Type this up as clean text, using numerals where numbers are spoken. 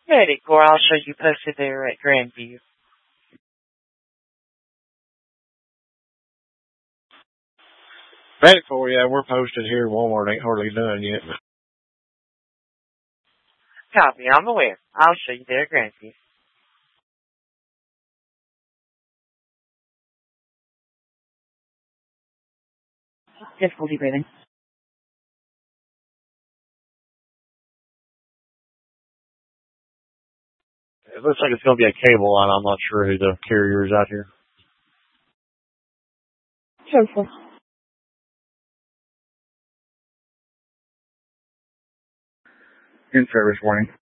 Medicor, I'll show you posted there at Grandview. Medicor, yeah, we're posted here. Walmart ain't hardly done yet. Copy, I'm aware. I'll show you there at Grandview. Difficulty breathing. It looks like it's going to be a cable line. I'm not sure who the carrier is out here. Careful. In service warning.